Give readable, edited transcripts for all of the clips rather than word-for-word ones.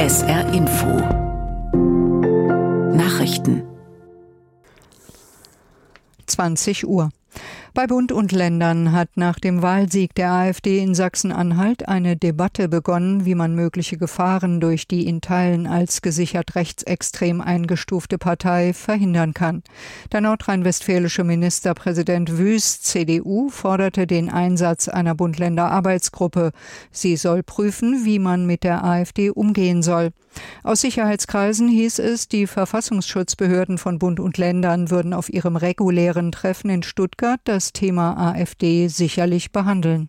SR Info Nachrichten 20 Uhr. Bei Bund und Ländern hat nach dem Wahlsieg der AfD in Sachsen-Anhalt eine Debatte begonnen, wie man mögliche Gefahren durch die in Teilen als gesichert rechtsextrem eingestufte Partei verhindern kann. Der nordrhein-westfälische Ministerpräsident Wüst, CDU, forderte den Einsatz einer Bund-Länder-Arbeitsgruppe. Sie soll prüfen, wie man mit der AfD umgehen soll. Aus Sicherheitskreisen hieß es, die Verfassungsschutzbehörden von Bund und Ländern würden auf ihrem regulären Treffen in Stuttgart das Thema AfD sicherlich behandeln.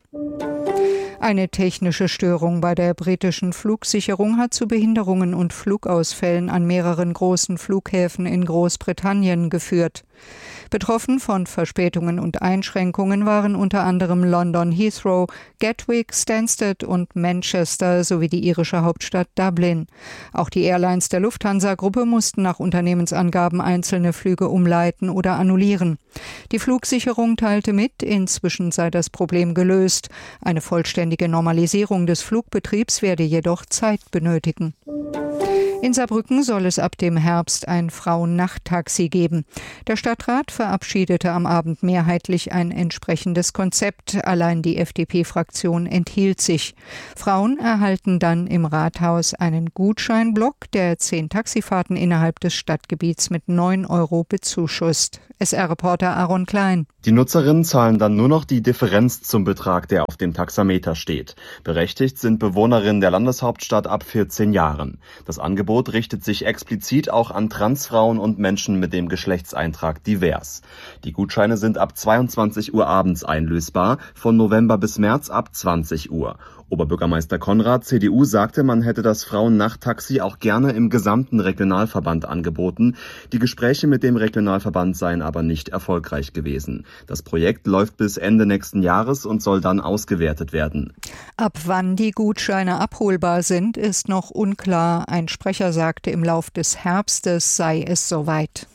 Eine technische Störung bei der britischen Flugsicherung hat zu Behinderungen und Flugausfällen an mehreren großen Flughäfen in Großbritannien geführt. Betroffen von Verspätungen und Einschränkungen waren unter anderem London Heathrow, Gatwick, Stansted und Manchester sowie die irische Hauptstadt Dublin. Auch die Airlines der Lufthansa-Gruppe mussten nach Unternehmensangaben einzelne Flüge umleiten oder annullieren. Die Flugsicherung teilte mit, inzwischen sei das Problem gelöst. Eine vollständige Normalisierung des Flugbetriebs werde jedoch Zeit benötigen. In Saarbrücken soll es ab dem Herbst ein Frauen-Nacht-Taxi geben. Der Stadtrat verabschiedete am Abend mehrheitlich ein entsprechendes Konzept. Allein die FDP-Fraktion enthielt sich. Frauen erhalten dann im Rathaus einen Gutscheinblock, der 10 Taxifahrten innerhalb des Stadtgebiets mit 9 € bezuschusst. SR-Reporter Aaron Klein. Die Nutzerinnen zahlen dann nur noch die Differenz zum Betrag, der auf dem Taxameter steht. Berechtigt sind Bewohnerinnen der Landeshauptstadt ab 14 Jahren. Das Angebot richtet sich explizit auch an Transfrauen und Menschen mit dem Geschlechtseintrag divers. Die Gutscheine sind ab 22 Uhr abends einlösbar, von November bis März ab 20 Uhr. Oberbürgermeister Konrad, CDU, sagte, man hätte das Frauen-Nacht-Taxi auch gerne im gesamten Regionalverband angeboten. Die Gespräche mit dem Regionalverband seien aber nicht erfolgreich gewesen. Das Projekt läuft bis Ende nächsten Jahres und soll dann ausgewertet werden. Ab wann die Gutscheine abholbar sind, ist noch unklar. Ein Sprecher sagte, im Lauf des Herbstes sei es soweit.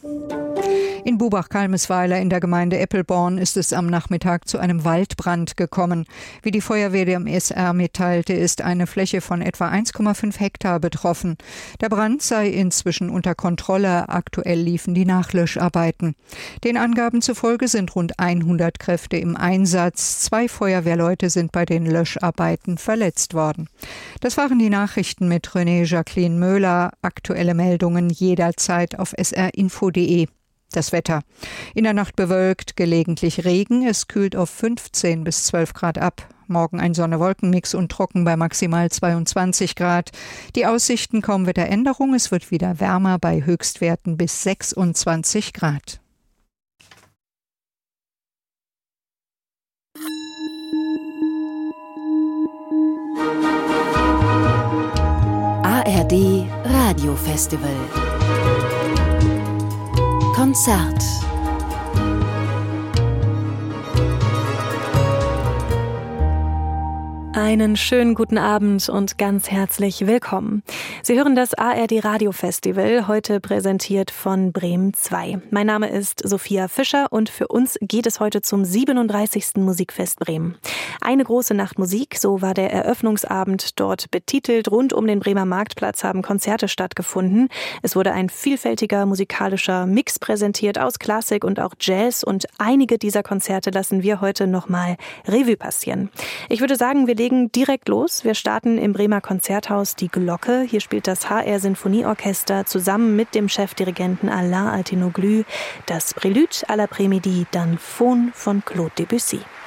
In Bubach-Kalmesweiler in der Gemeinde Eppelborn ist es am Nachmittag zu einem Waldbrand gekommen. Wie die Feuerwehr dem SR mitteilte, ist eine Fläche von etwa 1,5 Hektar betroffen. Der Brand sei inzwischen unter Kontrolle. Aktuell liefen die Nachlöscharbeiten. Den Angaben zufolge sind rund 100 Kräfte im Einsatz. 2 Feuerwehrleute sind bei den Löscharbeiten verletzt worden. Das waren die Nachrichten mit René-Jacqueline Möhler. Aktuelle Meldungen jederzeit auf srinfo.de. Das Wetter. In der Nacht bewölkt, gelegentlich Regen. Es kühlt auf 15 bis 12 Grad ab. Morgen ein Sonne-Wolken-Mix und trocken bei maximal 22 Grad. Die Aussichten kaum Wetteränderung. Es wird wieder wärmer bei Höchstwerten bis 26 Grad. ARD Radiofestival Konzert. Einen schönen guten Abend und ganz herzlich willkommen. Sie hören das ARD Radiofestival, heute präsentiert von Bremen 2. Mein Name ist Sophia Fischer und für uns geht es heute zum 37. Musikfest Bremen. Eine große Nacht Musik, so war der Eröffnungsabend dort betitelt. Rund um den Bremer Marktplatz haben Konzerte stattgefunden. Es wurde ein vielfältiger musikalischer Mix präsentiert aus Klassik und auch Jazz und einige dieser Konzerte lassen wir heute nochmal Revue passieren. Ich würde sagen, wir legen direkt los. Wir starten im Bremer Konzerthaus Die Glocke. Hier spielt das HR Sinfonieorchester zusammen mit dem Chefdirigenten Alain Altinoglu das Prélude à l'après-midi d'un Faune von Claude Debussy.